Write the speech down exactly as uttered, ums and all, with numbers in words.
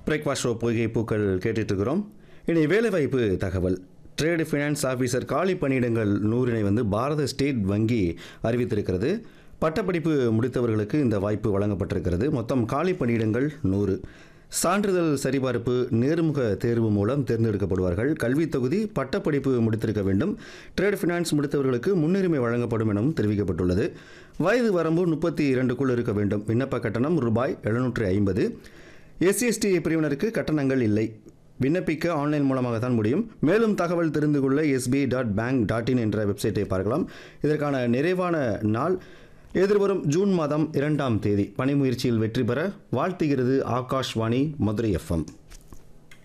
Breakfast show பொய்கை பூக்கள் கேட்டுட்டு இருக்கிறோம். இனி வேலைவாய்ப்பு தகவல். ட்ரேடு ஃபினான்ஸ் ஆஃபீஸர் காலி பணியிடங்கள் நூறினை வந்து பாரத ஸ்டேட் வங்கி அறிவித்திருக்கிறது. பட்டப்படிப்பு முடித்தவர்களுக்கு இந்த வாய்ப்பு வழங்கப்பட்டிருக்கிறது. மொத்தம் காலி பணியிடங்கள் நூறு. சான்றிதழ் சரிபார்ப்பு நேர்முக தேர்வு மூலம் தேர்ந்தெடுக்கப்படுவார்கள். கல்வித் தொகுதி பட்டப்படிப்பு முடித்திருக்க வேண்டும். ட்ரேட் ஃபினான்ஸ் முடித்தவர்களுக்கு முன்னுரிமை வழங்கப்படும் எனவும் தெரிவிக்கப்பட்டுள்ளது. வயது வரம்பு முப்பத்தி இரண்டுக்குள் இருக்க வேண்டும். விண்ணப்ப கட்டணம் ரூபாய் எழுநூற்று ஐம்பது. எஸ்சி எஸ்டி பிரிவினருக்கு கட்டணங்கள் இல்லை. விண்ணப்பிக்க ஆன்லைன் மூலமாக தான் முடியும். மேலும் தகவல் தெரிந்து கொள்ள SBI dot bank dot in என்ற வெப்சைட்டை பார்க்கலாம். இதற்கான நிறைவான நாள் எதிர்வரும் ஜூன் மாதம் இரண்டாம் தேதி. பணிமுயற்சியில் வெற்றி பெற வாழ்த்துகிறது ஆகாஷ்வாணி மதுரை எஃப்எம்.